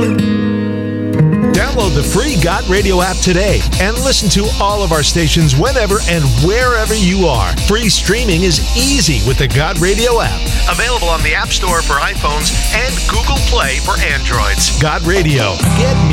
Download the free Got Radio app today and listen to all of our stations whenever and wherever you are. Free streaming is easy with the Got Radio app. Available on the App Store for iPhones and Google Play for Androids. Got Radio. Get